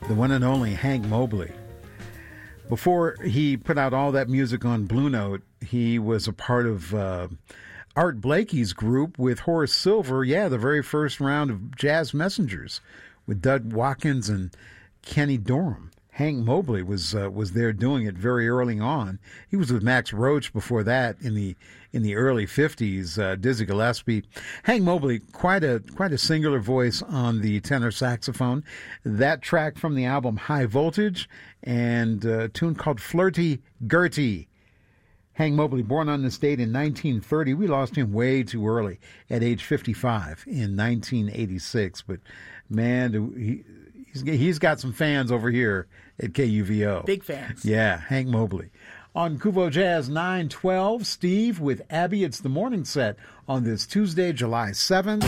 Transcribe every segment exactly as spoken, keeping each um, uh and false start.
the one and only Hank Mobley. Before he put out all that music on Blue Note, he was a part of uh, Art Blakey's group with Horace Silver. Yeah, the very first round of Jazz Messengers with Doug Watkins and Kenny Dorham. Hank Mobley was uh, was there doing it very early on. He was with Max Roach before that in the in the early fifties. Uh, Dizzy Gillespie, Hank Mobley, quite a quite a singular voice on the tenor saxophone. That track from the album High Voltage and a tune called Flirty Gertie. Hank Mobley, born on this date in nineteen thirty. We lost him way too early at age fifty-five in nineteen eighty-six. But man, he. He's, he's got some fans over here at K U V O. Big fans. Yeah, Hank Mobley. On Kuvo Jazz nine twelve, Steve with Abby. It's the morning set on this Tuesday, July seventh.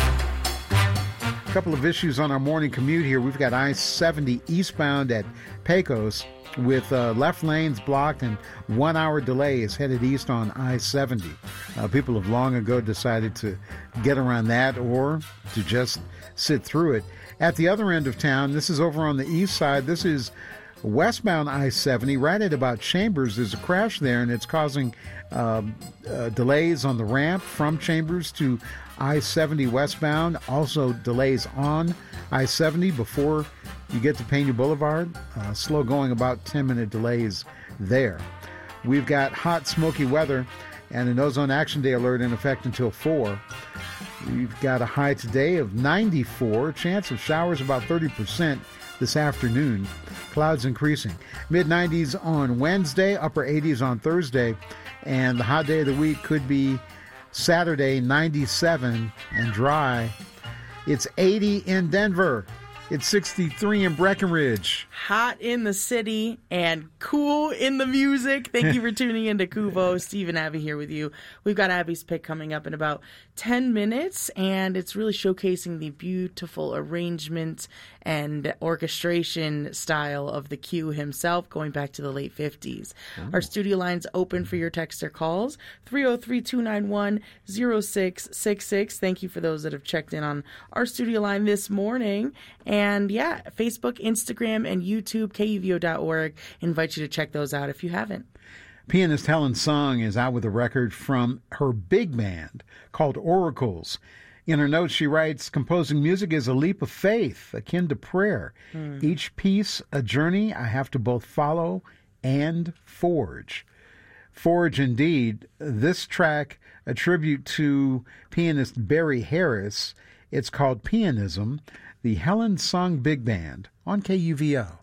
A couple of issues on our morning commute here. We've got I seventy eastbound at Pecos with uh, left lanes blocked and one-hour delay is headed east on I seventy. Uh, people have long ago decided to get around that or to just sit through it. At the other end of town, this is over on the east side. This is westbound I seventy. Right at about Chambers, there's a crash there, and it's causing uh, uh, delays on the ramp from Chambers to I seventy westbound. Also delays on I seventy before you get to Pena Boulevard. Uh, slow going, about ten-minute delays there. We've got hot, smoky weather and an ozone action day alert in effect until four. We've got a high today of ninety-four. Chance of showers about thirty percent this afternoon. Clouds increasing. mid nineties on Wednesday, upper eighties on Thursday. And the hot day of the week could be Saturday, ninety-seven and dry. It's eighty in Denver. It's sixty-three in Breckenridge. Hot in the city and cool in the music. Thank you for tuning in to Kuvo. Steve and Abby here with you. We've got Abby's pick coming up in about ten minutes, and it's really showcasing the beautiful arrangement and orchestration style of the Q himself, going back to the late fifties. Oh. Our studio line's open for your text or calls, three oh three, two nine one, oh six six six. Thank you for those that have checked in on our studio line this morning. And yeah, Facebook, Instagram, and YouTube, K U V O dot org. Invite you to check those out if you haven't. Pianist Helen Sung is out with a record from her big band called Oracles. In her notes, she writes, composing music is a leap of faith, akin to prayer. Mm. Each piece, a journey I have to both follow and forge. Forge, indeed. This track, a tribute to pianist Barry Harris. It's called Pianism, the Helen Sung Big Band on K U V O.